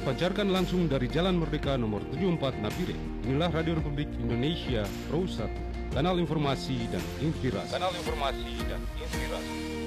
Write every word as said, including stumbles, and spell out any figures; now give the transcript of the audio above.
Dipancarkan langsung dari Jalan Merdeka nomor tujuh puluh empat Nabire. Inilah Radio Republik Indonesia Pro satu, kanal informasi dan inspirasi. Kanal informasi dan inspirasi.